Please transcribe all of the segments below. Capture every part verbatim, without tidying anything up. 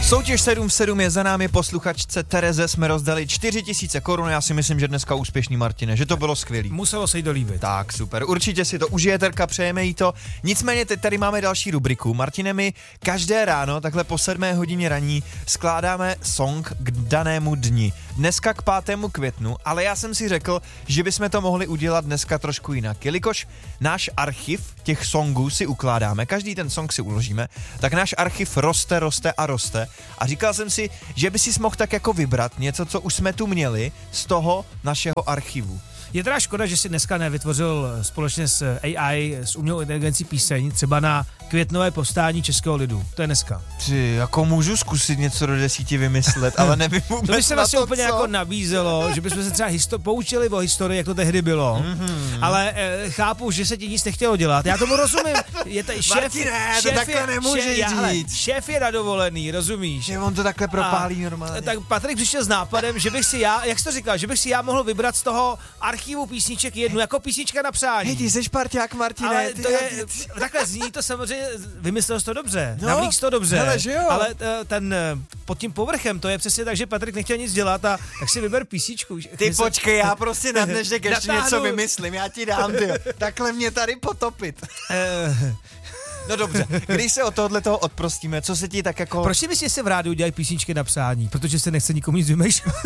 Soutěž sedm v sedm je za námi, posluchačce Tereze jsme rozdali čtyři tisíce korun, já si myslím, že dneska úspěšný, Martine, že to bylo skvělý. Muselo se jí dolíbit. Tak, super, určitě si to užije, Terka, přejeme jí to. Nicméně teď tady máme další rubriku. Martine, my každé ráno, takhle po sedmé hodině raní, skládáme song k danému dni. Dneska k pátému květnu, ale já jsem si řekl, že bychom to mohli udělat dneska trošku jinak. Jelikož náš archiv těch songů si ukládáme, každý ten song si uložíme, tak náš archiv roste, roste a roste. A říkal jsem si, že by si mohl tak jako vybrat něco, co už jsme tu měli z toho našeho archivu. Je teda škoda, že si dneska nevytvořil společně s A I, s umělou inteligencí píseň, třeba na květnové povstání českého lidu. To je dneska. Ty, jako můžu zkusit něco do desíti vymyslet, ale nevím vůbec. To by se na vlastně to, úplně co? jako nabízelo, že bychom se třeba histo- poučili o historii, jak to tehdy bylo. Mm-hmm. Ale e, chápu, že se ti nic nechtělo dělat. Já tomu rozumím. Je to, šéf, Martine, to šéf takhle je, nemůžeš šéf, já, ale říct. šéf je na dovolený, rozumíš? Že on to takhle propálí A, normálně. Tak Patrik přišel s nápadem, že bych si já, jak jsi to říkal, že bych si já mohl vybrat z toho archivu písniček jednu, jako písnička na přání. Hej, ty jsi parťák, Martine. Ale ty, to je, ty, takhle zní to samozřejmě, vymyslel jsi to dobře, No, navlík jsi to dobře, hele, že jo. ale t- ten pod tím povrchem, to je přesně tak, že Patrik nechtěl nic dělat a tak si vyber písničku. ty počkej, já prostě na dnešek ještě Natáhnu. něco vymyslím, já ti dám, ty. Takhle mě tady potopit. No dobře, když se od tohohle toho odprostíme, co se ti tak jako... Proč si myslíš, že se v rádiu dělají písničky na přání? Protože se nechce nikomu nic vymýšlet.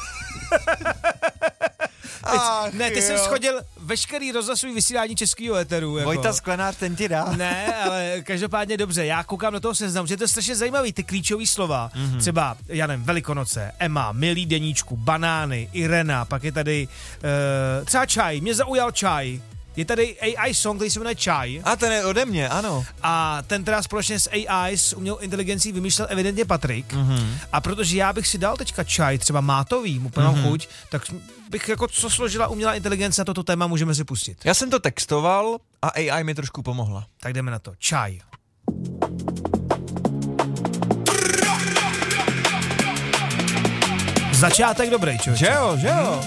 Ach, ne, ty jo. jsem schodil veškerý rozhlasový vysílání českého éteru. Jako. Vojta Sklenář, ten ti dá. Ne, ale každopádně dobře, já koukám do toho seznamu, že je to strašně zajímavý, ty klíčové slova, mm-hmm. třeba, já nevím, Velikonoce, Emma, Milý deníčku, banány, Irena, pak je tady uh, třeba čaj, mě zaujal čaj, je tady A I song, který se jmenuje Čaj. A ten je ode mě, ano. A ten teda společně s A I, s umělou inteligencí, vymýšlel evidentně Patrik. Mm-hmm. A protože já bych si dal teďka čaj, třeba mátový, mu plnou mm-hmm. chuť, tak bych jako co složila umělá inteligence na toto téma, můžeme si pustit. Já jsem to textoval a A I mi trošku pomohla. Tak jdeme na to. Čaj. Začátek dobrý, člověče. Že jo, že jo.